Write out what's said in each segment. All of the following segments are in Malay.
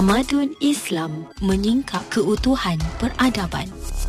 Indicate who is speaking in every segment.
Speaker 1: Tamadun Islam menyingkap keutuhan peradaban.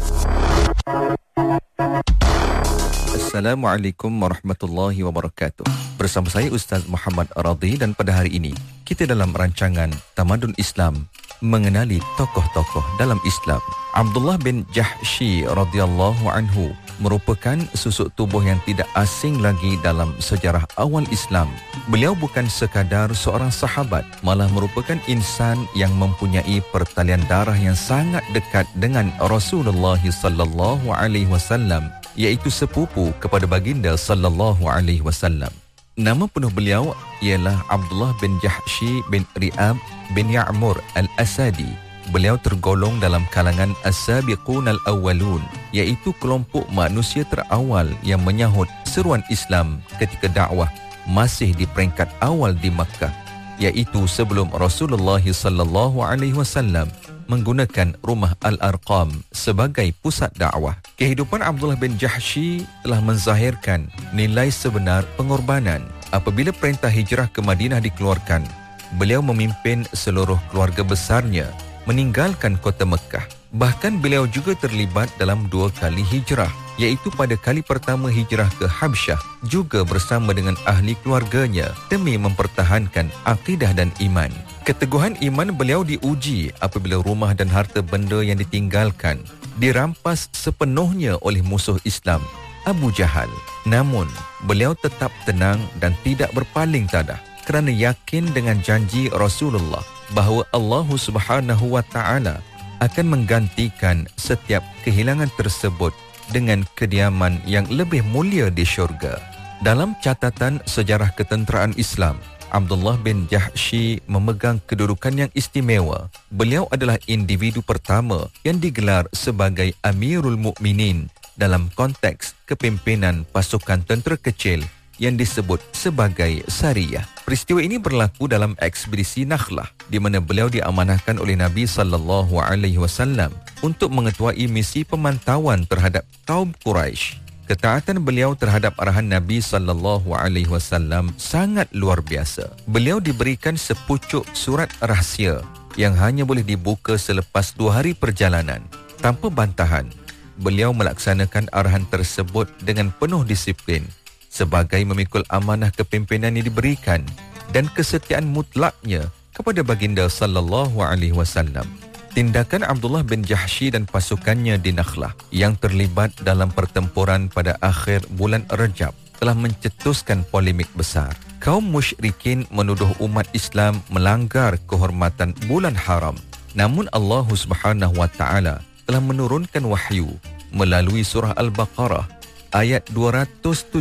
Speaker 2: Assalamualaikum warahmatullahi wabarakatuh. Bersama saya Ustaz Muhammad Radhi, dan pada hari ini kita dalam rancangan Tamadun Islam mengenali tokoh-tokoh dalam Islam. Abdullah bin Jahshi radhiyallahu anhu merupakan susuk tubuh yang tidak asing lagi dalam sejarah awal Islam. Beliau bukan sekadar seorang sahabat, malah merupakan insan yang mempunyai pertalian darah yang sangat dekat dengan Rasulullah sallallahu alaihi wasallam, iaitu sepupu kepada baginda sallallahu alaihi wasallam. Nama penuh beliau ialah Abdullah bin Jahshi bin Ri'ab bin Ya'mur al-Asadi. Beliau tergolong dalam kalangan As-Sabiqun al-Awwalun, iaitu kelompok manusia terawal yang menyahut seruan Islam ketika dakwah masih di peringkat awal di Makkah, iaitu sebelum Rasulullah sallallahu alaihi wasallam menggunakan rumah Al-Arqam sebagai pusat dakwah. Kehidupan Abdullah bin Jahshi telah menzahirkan nilai sebenar pengorbanan. Apabila perintah hijrah ke Madinah dikeluarkan, beliau memimpin seluruh keluarga besarnya meninggalkan kota Mekah. Bahkan beliau juga terlibat dalam 2 kali hijrah, iaitu pada kali pertama hijrah ke Habsyah juga bersama dengan ahli keluarganya demi mempertahankan akidah dan iman. Keteguhan iman beliau diuji apabila rumah dan harta benda yang ditinggalkan dirampas sepenuhnya oleh musuh Islam, Abu Jahal. Namun, beliau tetap tenang dan tidak berpaling tadah kerana yakin dengan janji Rasulullah bahawa Allah Subhanahu wa taala akan menggantikan setiap kehilangan tersebut dengan kediaman yang lebih mulia di syurga. Dalam catatan sejarah ketenteraan Islam, Abdullah bin Jahshi memegang kedudukan yang istimewa. Beliau adalah individu pertama yang digelar sebagai Amirul Mukminin dalam konteks kepimpinan pasukan tentera kecil yang disebut sebagai Sariyah. Peristiwa ini berlaku dalam ekspedisi Nakhlah, di mana beliau diamanahkan oleh Nabi sallallahu alaihi wasallam untuk mengetuai misi pemantauan terhadap kaum Quraisy. Ketaatan beliau terhadap arahan Nabi sallallahu alaihi wasallam sangat luar biasa. Beliau diberikan sepucuk surat rahsia yang hanya boleh dibuka selepas 2 hari perjalanan. Tanpa bantahan, beliau melaksanakan arahan tersebut dengan penuh disiplin sebagai memikul amanah kepimpinan yang diberikan dan kesetiaan mutlaknya kepada baginda sallallahu alaihi wasallam. Tindakan Abdullah bin Jahshi dan pasukannya di Nakhlah yang terlibat dalam pertempuran pada akhir bulan Rajab telah mencetuskan polemik besar. Kaum musyrikin menuduh umat Islam melanggar kehormatan bulan haram. Namun Allah Subhanahu wa taala telah menurunkan wahyu melalui surah Al-Baqarah ayat 217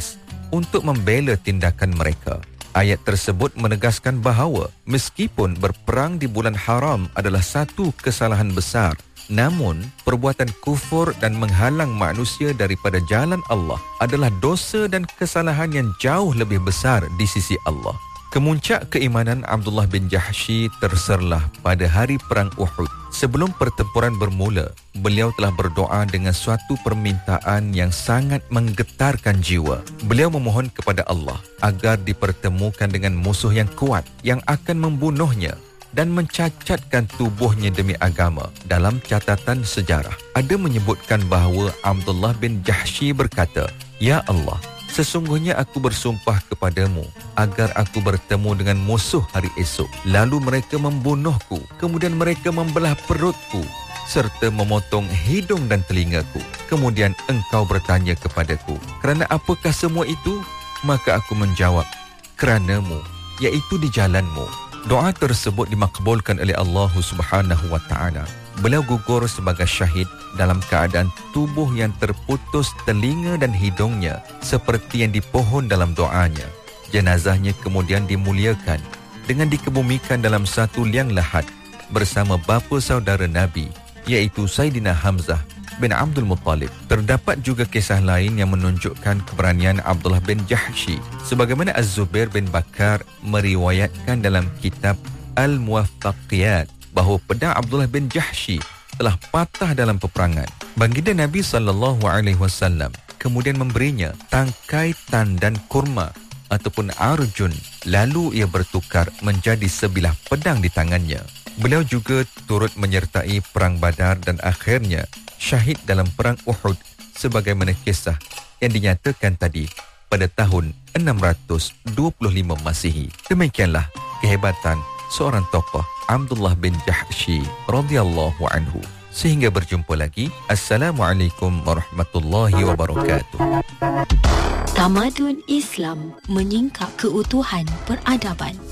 Speaker 2: untuk membela tindakan mereka. Ayat tersebut menegaskan bahawa meskipun berperang di bulan haram adalah satu kesalahan besar, namun perbuatan kufur dan menghalang manusia daripada jalan Allah adalah dosa dan kesalahan yang jauh lebih besar di sisi Allah. Kemuncak keimanan Abdullah bin Jahshi terserlah pada hari perang Uhud. Sebelum pertempuran bermula, beliau telah berdoa dengan suatu permintaan yang sangat menggetarkan jiwa. Beliau memohon kepada Allah agar dipertemukan dengan musuh yang kuat yang akan membunuhnya dan mencacatkan tubuhnya demi agama. Dalam catatan sejarah, ada menyebutkan bahawa Abdullah bin Jahshi berkata, "Ya Allah, sesungguhnya aku bersumpah kepadamu agar aku bertemu dengan musuh hari esok. Lalu mereka membunuhku, kemudian mereka membelah perutku serta memotong hidung dan telingaku. Kemudian engkau bertanya kepadaku, kerana apakah semua itu? Maka aku menjawab, keranamu, iaitu di jalanmu." Doa tersebut dimakbulkan oleh Allah Subhanahu wa taala. Beliau gugur sebagai syahid dalam keadaan tubuh yang terputus telinga dan hidungnya seperti yang dipohon dalam doanya. Jenazahnya kemudian dimuliakan dengan dikebumikan dalam satu liang lahat bersama bapa saudara Nabi, iaitu Sayyidina Hamzah bin Abdul Muttalib. Terdapat juga kisah lain yang menunjukkan keberanian Abdullah bin Jahshi, sebagaimana Az-Zubair bin Bakar meriwayatkan dalam kitab Al-Muwaffaqiyat bahawa pedang Abdullah bin Jahshi telah patah dalam peperangan. Baginda Nabi sallallahu alaihi wasallam kemudian memberinya tangkai tandan kurma ataupun arjun, lalu ia bertukar menjadi sebilah pedang di tangannya. Beliau juga turut menyertai Perang Badar dan akhirnya syahid dalam Perang Uhud sebagaimana kisah yang dinyatakan tadi pada tahun 625 Masihi. Demikianlah kehebatan seorang tokoh Abdullah bin Jahsy radhiyallahu anhu. Sehingga berjumpa lagi. Assalamualaikum warahmatullahi wabarakatuh.
Speaker 1: Tamadun Islam menyingkap keutuhan peradaban.